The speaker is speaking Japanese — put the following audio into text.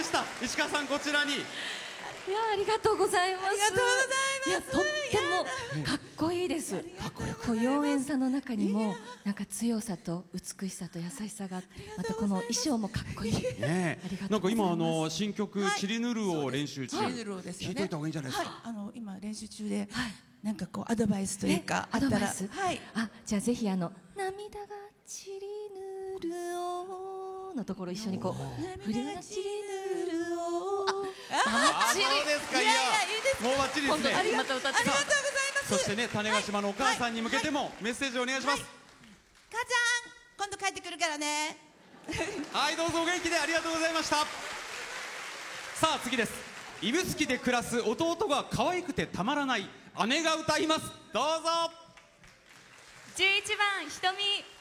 でした。石川さん、こちらに。 いや、ありがとうございます。 ありがとうございます。 いや、とってもかっこいいです。かっこよく。妖艶さの中にも、なんか強さと美しさと優しさが、またこの衣装もかっこいい。 ね、なんか今新曲チリヌルを練習中。 チリヌルをですよね。 聞いといた方がいいんじゃないですか。 今練習中で、なんかこうアドバイスというかアドバイス。 はい。 じゃあぜひ涙がチリヌルをのところ一緒にこう振りがチリヌルを。 そうですか。いや、もうバッチリですね。 ありがとうございます。 そしてね、種子島のお母さんに向けてもメッセージをお願いします。 母ちゃん、今度帰ってくるからね。 はい、どうぞお元気でありがとうございました。さあ次です。指宿で暮らす弟が可愛くてたまらない姉が歌います。どうぞ。 11番ひとみ。